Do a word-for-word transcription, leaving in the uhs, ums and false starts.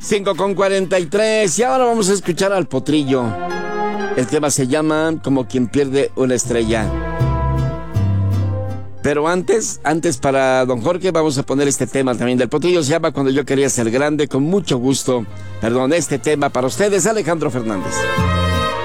cinco con cuarenta y tres. Y ahora vamos a escuchar al Potrillo. El tema se llama Como quien pierde una estrella. Pero antes, antes para don Jorge vamos a poner este tema también del Potrillo. Se llama Cuando yo quería ser grande, con mucho gusto. Perdón, este tema para ustedes, Alejandro Fernández.